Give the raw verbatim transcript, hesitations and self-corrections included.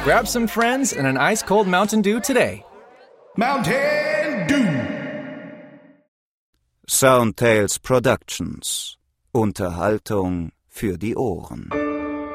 Grab some friends and an ice-cold Mountain Dew today. Mountain Dew! Soundtales Productions. Unterhaltung für die Ohren.